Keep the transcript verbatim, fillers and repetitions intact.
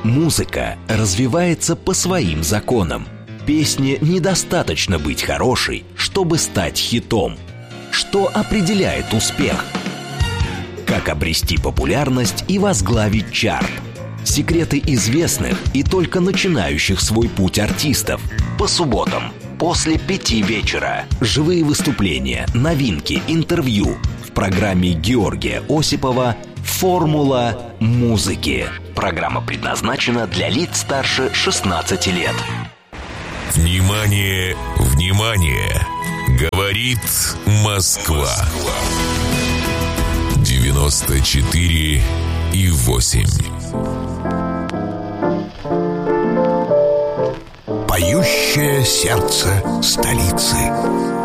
Музыка развивается по своим законам. Песне недостаточно быть хорошей, чтобы стать хитом. Что определяет успех? Как обрести популярность и возглавить чарт? Секреты известных и только начинающих свой путь артистов. По субботам после пяти вечера. Живые выступления, новинки, интервью. В программе Георгия Осипова «Формула музыки». Программа предназначена для лиц старше шестнадцати лет. Внимание, внимание! Говорит Москва. девяносто четыре и восемь. Поющее сердце столицы.